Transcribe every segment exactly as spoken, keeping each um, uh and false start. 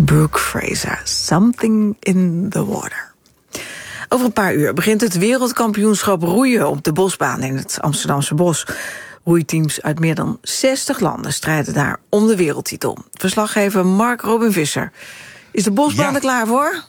Brooke Fraser, Something in the Water. Over een paar uur begint het wereldkampioenschap roeien op de bosbaan in het Amsterdamse bos. Roeiteams uit meer dan zestig landen strijden daar om de wereldtitel. Verslaggever Mark Robin Visser. Is de bosbaan ja. er klaar voor?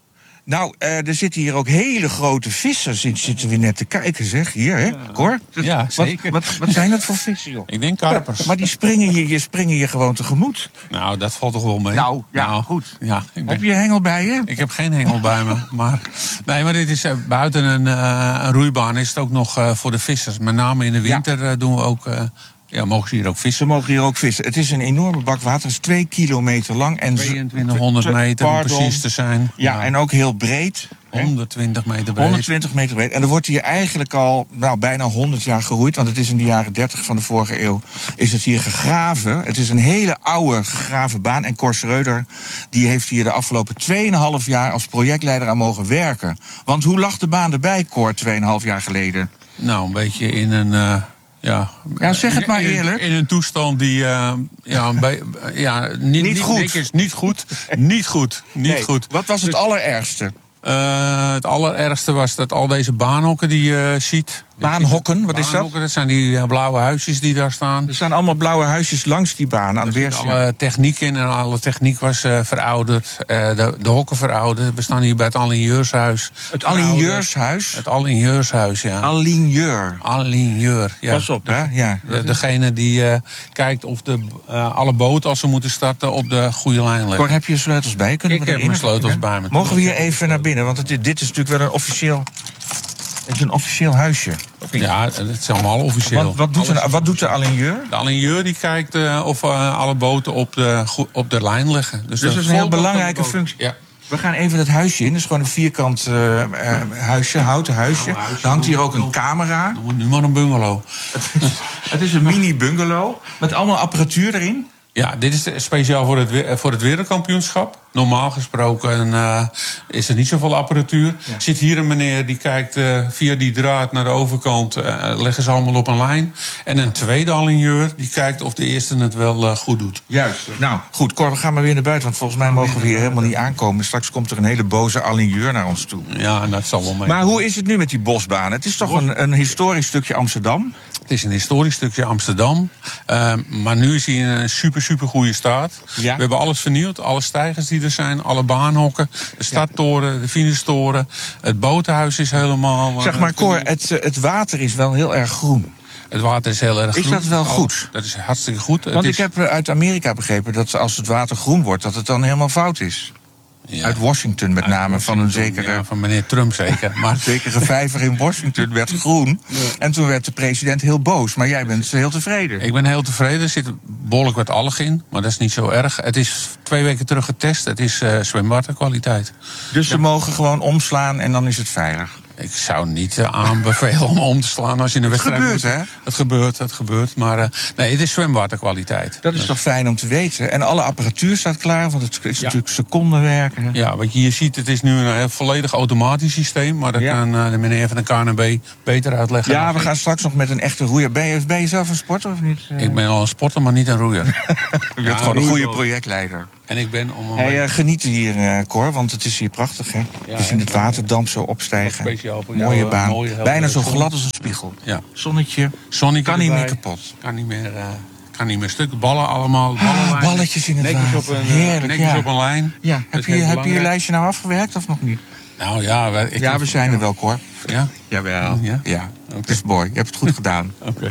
Nou, uh, er zitten hier ook hele grote vissen. Zitten we net te kijken, zeg. Hier, hè, Cor? Ja, zeker. Wat, wat, wat zijn dat voor vissen, joh? Ik denk karpers. Ja, maar die springen je, je springen je gewoon tegemoet. Nou, dat valt toch wel mee? Nou, ja, nou, goed. Ja, ik ben... Heb je een hengel bij je? Ik heb geen hengel bij me. Maar, nee, maar dit is uh, buiten een, uh, een roeibaan is het ook nog uh, voor de vissers. Met name in de winter ja. uh, doen we ook... Uh, Ja, mogen ze hier ook vissen? Ze mogen hier ook vissen. Het is een enorme bak water. Het is twee kilometer lang. En tweeëntwintighonderd meter om precies te zijn. Ja, ja, en ook heel breed. honderdtwintig meter breed. honderdtwintig meter breed. En er wordt hier eigenlijk al nou, bijna honderd jaar geroeid. Want het is in de jaren dertig van de vorige eeuw is het hier gegraven. Het is een hele oude gegraven baan. En Cor Schreuder die heeft hier de afgelopen twee komma vijf jaar als projectleider aan mogen werken. Want hoe lag de baan erbij, Cor, twee komma vijf jaar geleden? Nou, een beetje in een... Uh... Ja, ja, zeg het maar eerlijk. In, in een toestand die uh, ja, bij, ja, niet, niet goed. Niet, is niet goed. Niet goed. Niet nee. goed. Wat was het dus, allerergste? Uh, het allerergste was dat al deze baanhokken die je uh, ziet... Baanhokken, wat is dat? Dat zijn die uh, blauwe huisjes die daar staan. Er staan allemaal blauwe huisjes langs die baan aan de weerszijde. Alle techniek in en alle techniek was uh, verouderd. Uh, de, de hokken verouderd. We staan hier bij het Aligneurshuis. Het Aligneurshuis? Het Aligneurshuis, ja. Aligneur. Aligneur, ja. Pas op, hè? Ja. De, degene die uh, kijkt of de, uh, alle boten, als ze moeten starten, op de goede lijn leggen. Cor, heb je je sleutels bij? Kunnen Ik we heb mijn sleutels bij me. Mogen we hier even naar binnen? Want het, dit is natuurlijk wel een officieel... Het is een officieel huisje. Ja, het is allemaal officieel. Wat, wat, doet, een, wat doet de aligneur? De aligneur die kijkt uh, of uh, alle boten op de, op de lijn liggen. Dus, dus dat is een heel belangrijke functie. Ja. We gaan even het huisje in. Dat is gewoon een vierkant uh, uh, huisje, houten huisje. Er hangt hier ook een camera. Nu maar een bungalow. Het is, het is een mini bungalow met allemaal apparatuur erin. Ja, dit is speciaal voor het, voor het wereldkampioenschap. Normaal gesproken uh, is er niet zoveel apparatuur. Ja. Zit hier een meneer die kijkt uh, via die draad naar de overkant. Uh, leggen ze allemaal op een lijn. En een tweede aligneur die kijkt of de eerste het wel uh, goed doet. Juist. Nou, goed, Cor, we gaan maar weer naar buiten. Want volgens mij mogen we hier helemaal niet aankomen. Straks komt er een hele boze aligneur naar ons toe. Ja, en dat zal wel mee. Maar hoe is het nu met die bosbaan? Het is toch Bos... een, een historisch stukje Amsterdam? Het is een historisch stukje Amsterdam. Uh, maar nu is hij in een super, super goede staat. Ja. We hebben alles vernieuwd. Alle steigers die er zijn. Alle baanhokken. De stadtoren. De finisstoren. Het botenhuis is helemaal... Zeg maar, Cor, het, het water is wel heel erg groen. Het water is heel erg groen. Is dat wel goed? Oh, dat is hartstikke goed. Want het ik is... heb uit Amerika begrepen dat als het water groen wordt, dat het dan helemaal fout is. Ja. Uit Washington met name, Washington, van een zekere... Ja, van meneer Trump zeker. Maar... Een zekere vijver in Washington werd groen. Ja. En toen werd de president heel boos. Maar jij bent heel tevreden. Ik ben heel tevreden. Er zit behoorlijk wat alg in. Maar dat is niet zo erg. Het is twee weken terug getest. Het is uh, zwemwaterkwaliteit. Dus ze ja. mogen gewoon omslaan en dan is het veilig? Ik zou niet uh, aanbevelen om om te slaan als je in een wedstrijd... Het gebeurt, hè? Het gebeurt, het gebeurt. Maar uh, nee, het is zwemwaterkwaliteit. Dat is dus... toch fijn om te weten. En alle apparatuur staat klaar, want het is ja. natuurlijk secondenwerk. Hè? Ja, wat je hier ziet, het is nu een uh, volledig automatisch systeem. Maar dat ja. kan uh, de meneer van de K N B beter uitleggen. Ja, we gaan straks nog met een echte roeier. Ben je, ben je zelf een sporter of niet? Ik ben al een sporter, maar niet een roeier. Je bent ja, gewoon een goede projectleider. En ik ben om... Hey, uh, geniet hier, uh, Cor, want het is hier prachtig, hè? Ja, we zien het waterdamp zo opstijgen. Mooie jou, baan. Mooie, bijna zo glad als een spiegel. Ja. Zonnetje. Zonnetje kan erbij. niet meer kapot. Kan niet meer... Uh, kan niet meer stuk. Ballen allemaal. Ah, balletjes in het netjes water. Op een, Heerlijk, netjes ja. op een lijn. Ja. Heb, je, heb je je lijstje nou afgewerkt of nog niet? Nou ja... We, ik ja, heb, we zijn er wel, Cor. Ja? Jawel. Ja? Ja. Okay. Het is mooi. Je hebt het goed gedaan. Oké. Okay.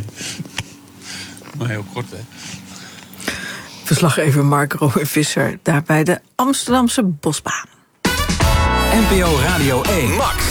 Maar heel kort, hè. Verslaggever Mark Robin Visser, daar bij de Amsterdamse bosbaan. N P O Radio één. Max.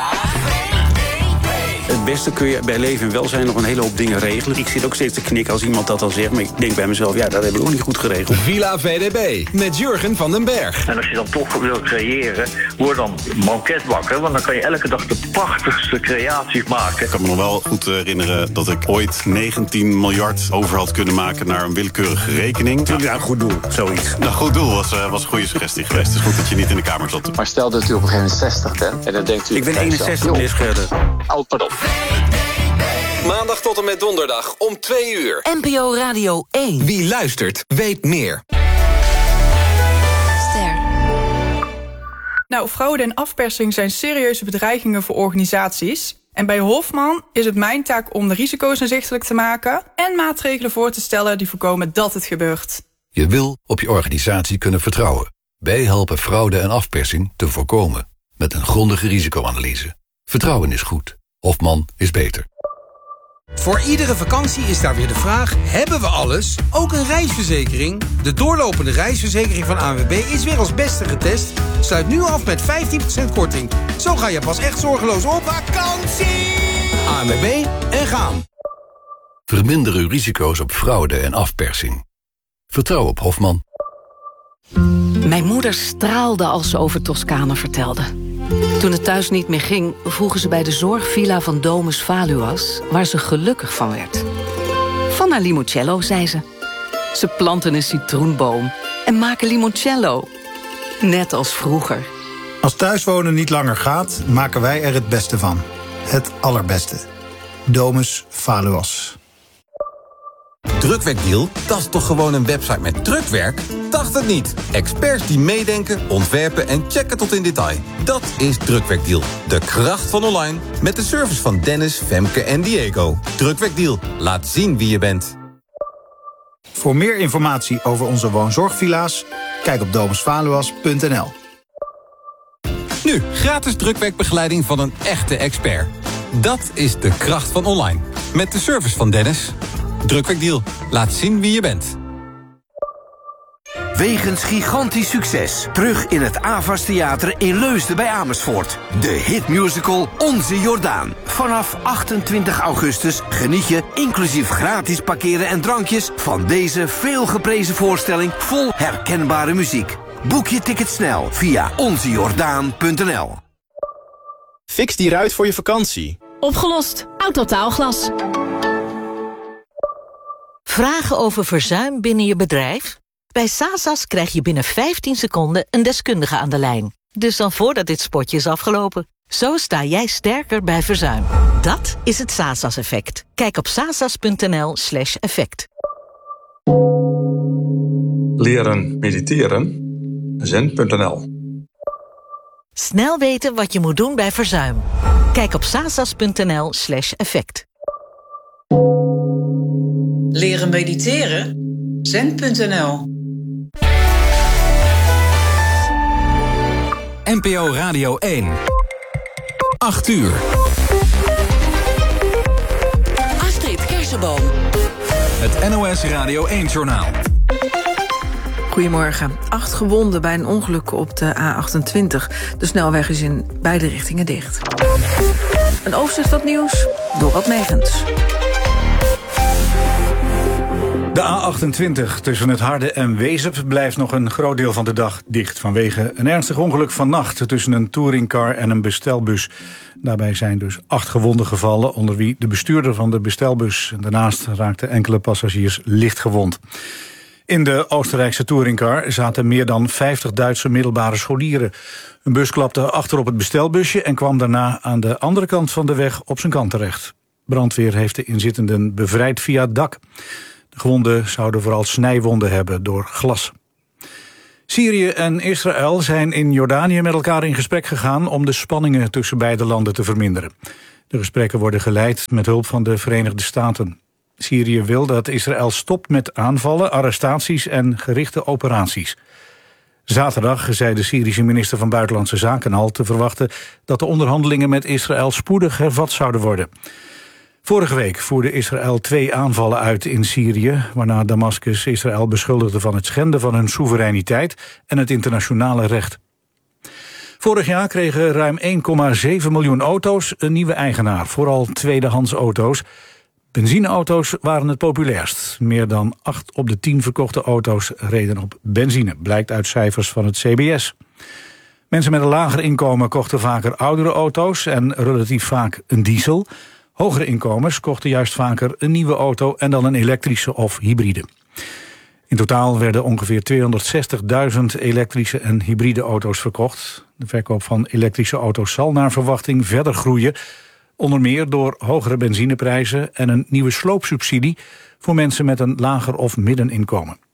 Het beste kun je bij leven en welzijn nog een hele hoop dingen regelen. Ik zit ook steeds te knikken als iemand dat al zegt. Maar ik denk bij mezelf, ja, dat heb ik ook niet goed geregeld. Villa V D B met Jurgen van den Berg. En als je dan toch wil creëren, word dan banketbakker. Want dan kan je elke dag de prachtigste creaties maken. Ik kan me nog wel goed herinneren dat ik ooit negentien miljard over had kunnen maken naar een willekeurige rekening. Nou, ja, een goed doel, zoiets. Nou, goed doel was, uh, was een goede suggestie geweest. Het is goed dat je niet in de kamer zat. Maar stel dat u op een gegeven moment zestig bent en dan denkt u... Ik ben eenenzestig, meneer Scherder. Oh, pardon. Maandag tot en met donderdag om twee uur. N P O Radio één. Wie luistert, weet meer. Ster. Nou, fraude en afpersing zijn serieuze bedreigingen voor organisaties. En bij Hofman is het mijn taak om de risico's inzichtelijk te maken en maatregelen voor te stellen die voorkomen dat het gebeurt. Je wil op je organisatie kunnen vertrouwen. Wij helpen fraude en afpersing te voorkomen. Met een grondige risicoanalyse. Vertrouwen is goed. Hofman is beter. Voor iedere vakantie is daar weer de vraag, hebben we alles? Ook een reisverzekering? De doorlopende reisverzekering van A N W B is weer als beste getest. Sluit nu af met vijftien procent korting. Zo ga je pas echt zorgeloos op vakantie. A N W B en gaan. Verminder uw risico's op fraude en afpersing. Vertrouw op Hofman. Mijn moeder straalde als ze over Toscane vertelde. Toen het thuis niet meer ging, vroegen ze bij de zorgvilla van Domus Valuas, waar ze gelukkig van werd. Van haar limoncello, zei ze. Ze planten een citroenboom en maken limoncello. Net als vroeger. Als thuiswonen niet langer gaat, maken wij er het beste van. Het allerbeste. Domus Valuas. Drukwerkdeal? Dat is toch gewoon een website met drukwerk? Dacht het niet. Experts die meedenken, ontwerpen en checken tot in detail. Dat is Drukwerkdeal. De kracht van online. Met de service van Dennis, Femke en Diego. Drukwerkdeal. Laat zien wie je bent. Voor meer informatie over onze woonzorgvilla's, kijk op domus valuas punt n l. Nu, gratis drukwerkbegeleiding van een echte expert. Dat is de kracht van online. Met de service van Dennis. Drukwerkdeal. Laat zien wie je bent. Wegens gigantisch succes. Terug in het Avas Theater in Leusden bij Amersfoort. De hitmusical Onze Jordaan. Vanaf achtentwintig augustus geniet je, inclusief gratis parkeren en drankjes, van deze veelgeprezen voorstelling vol herkenbare muziek. Boek je ticket snel via onze jordaan punt n l. Fix die ruit voor je vakantie. Opgelost. Autotaalglas. Vragen over verzuim binnen je bedrijf? Bij Sasas krijg je binnen vijftien seconden een deskundige aan de lijn. Dus dan voordat dit spotje is afgelopen. Zo sta jij sterker bij verzuim. Dat is het Sasas-effect. Kijk op sasas punt n l slash effect. Leren mediteren. zen punt n l. Snel weten wat je moet doen bij verzuim. Kijk op sasas punt n l slash effect. Leren mediteren? zen punt n l. N P O Radio één. acht uur. Astrid Kersenboom. Het N O S Radio één-journaal. Goedemorgen. Acht gewonden bij een ongeluk op de A achtentwintig. De snelweg is in beide richtingen dicht. Een overzicht van het nieuws, Dorot Megens. De A achtentwintig tussen het Harde en Wezep blijft nog een groot deel van de dag dicht vanwege een ernstig ongeluk vannacht tussen een touringcar en een bestelbus. Daarbij zijn dus acht gewonden gevallen, onder wie de bestuurder van de bestelbus. Daarnaast raakten enkele passagiers licht gewond. In de Oostenrijkse touringcar zaten meer dan vijftig Duitse middelbare scholieren. Een bus klapte achter op het bestelbusje en kwam daarna aan de andere kant van de weg op zijn kant terecht. Brandweer heeft de inzittenden bevrijd via het dak. De gewonden zouden vooral snijwonden hebben door glas. Syrië en Israël zijn in Jordanië met elkaar in gesprek gegaan om de spanningen tussen beide landen te verminderen. De gesprekken worden geleid met hulp van de Verenigde Staten. Syrië wil dat Israël stopt met aanvallen, arrestaties en gerichte operaties. Zaterdag zei de Syrische minister van Buitenlandse Zaken al te verwachten dat de onderhandelingen met Israël spoedig hervat zouden worden. Vorige week voerde Israël twee aanvallen uit in Syrië, waarna Damascus Israël beschuldigde van het schenden van hun soevereiniteit en het internationale recht. Vorig jaar kregen ruim één komma zeven miljoen auto's een nieuwe eigenaar, vooral tweedehands auto's. Benzineauto's waren het populairst. Meer dan acht op de tien verkochte auto's reden op benzine, blijkt uit cijfers van het C B S. Mensen met een lager inkomen kochten vaker oudere auto's en relatief vaak een diesel. Hogere inkomens kochten juist vaker een nieuwe auto en dan een elektrische of hybride. In totaal werden ongeveer tweehonderdzestigduizend elektrische en hybride auto's verkocht. De verkoop van elektrische auto's zal naar verwachting verder groeien. Onder meer door hogere benzineprijzen en een nieuwe sloopsubsidie voor mensen met een lager of middeninkomen.